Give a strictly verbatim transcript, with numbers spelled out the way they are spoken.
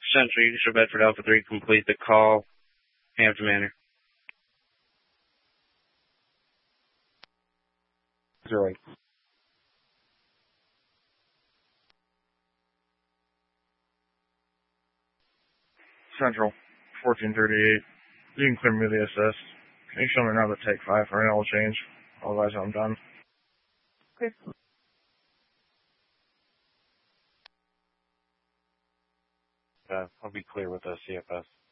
Central, you can show Bedford Alpha three, complete the call, Hampton Manor. Zero eight. Central, fourteen thirty-eight. You can clear me the assist. Can you show me another take five for an oil change? Otherwise, I'm done. Okay. Uh, I'll be clear with the C F S.